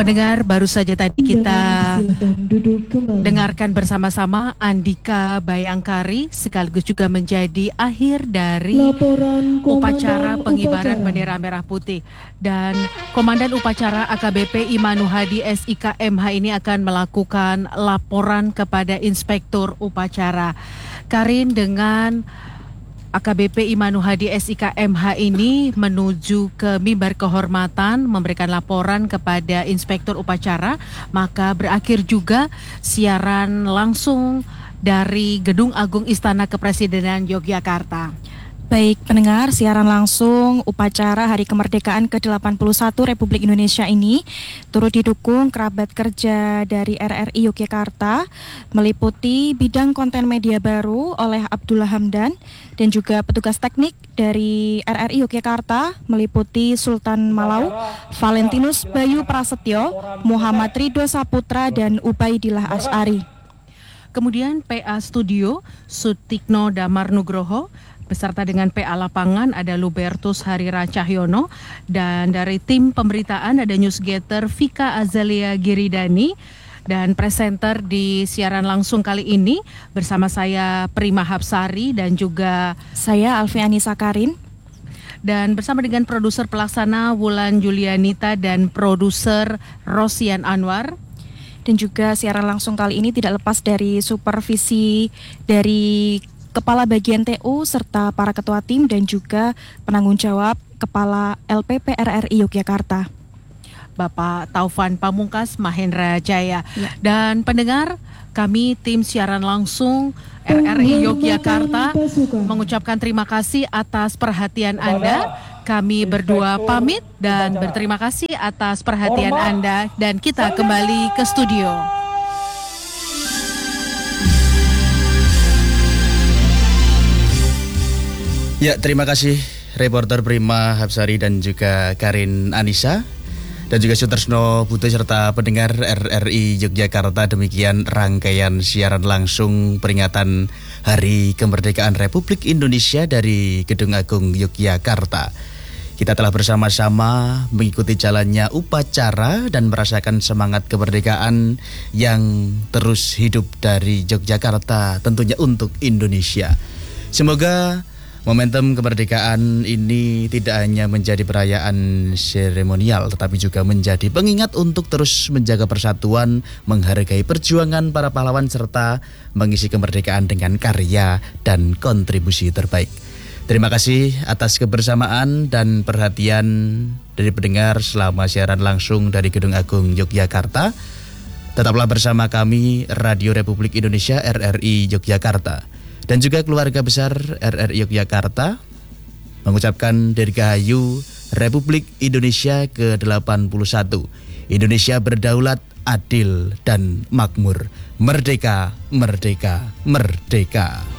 Pendengar, baru saja tadi kita dengarkan bersama-sama Andika Bayangkari sekaligus juga menjadi akhir dari upacara pengibaran bendera merah putih. Dan Komandan Upacara AKBP Imanuhadi SIKMH ini akan melakukan laporan kepada Inspektur Upacara. Karin, dengan AKBP Imanuhadi SIKMH ini menuju ke mimbar kehormatan memberikan laporan kepada Inspektur Upacara, maka berakhir juga siaran langsung dari Gedung Agung Istana Kepresidenan Yogyakarta. Baik pendengar, siaran langsung upacara Hari Kemerdekaan ke-81 Republik Indonesia ini turut didukung kerabat kerja dari RRI Yogyakarta, meliputi bidang konten media baru oleh Abdullah Hamdan dan juga petugas teknik dari RRI Yogyakarta meliputi Sultan Malau, Valentinus Bayu Prasetyo, Muhammad Ridho Saputra dan Ubaidillah Asy'ari. Kemudian PA Studio Sutikno Damar Nugroho, beserta dengan PA Lapangan ada Lubertus Harira Cahyono, dan dari tim pemberitaan ada newsgater Vika Azalia Giridani, dan presenter di siaran langsung kali ini bersama saya Prima Hapsari dan juga saya Alfiani Sakarin. Dan bersama dengan produser pelaksana Wulan Julianita dan produser Rosian Anwar. Dan juga siaran langsung kali ini tidak lepas dari supervisi dari Kepala Bagian TU serta para ketua tim dan juga penanggung jawab Kepala LPP RRI Yogyakarta, Bapak Taufan Pamungkas Mahendra Jaya. Ya. Dan pendengar, kami tim siaran langsung RRI Yogyakarta mengucapkan terima kasih atas perhatian Anda. Kami berdua pamit dan berterima kasih atas perhatian Anda, dan kita kembali ke studio. Ya, terima kasih reporter Prima Hapsari dan juga Karin Anissa dan juga Sutersno Butuh serta pendengar RRI Yogyakarta. Demikian rangkaian siaran langsung peringatan Hari Kemerdekaan Republik Indonesia dari Gedung Agung Yogyakarta. Kita telah bersama-sama mengikuti jalannya upacara dan merasakan semangat kemerdekaan yang terus hidup dari Yogyakarta, tentunya untuk Indonesia. Semoga momentum kemerdekaan ini tidak hanya menjadi perayaan seremonial, tetapi juga menjadi pengingat untuk terus menjaga persatuan, menghargai perjuangan para pahlawan, serta mengisi kemerdekaan dengan karya dan kontribusi terbaik. Terima kasih atas kebersamaan dan perhatian dari pendengar selama siaran langsung dari Gedung Agung Yogyakarta. Tetaplah bersama kami, Radio Republik Indonesia RRI Yogyakarta. Dan juga keluarga besar RRI Yogyakarta mengucapkan Dirgahayu Republik Indonesia ke-81. Indonesia berdaulat, adil, dan makmur. Merdeka, merdeka, merdeka.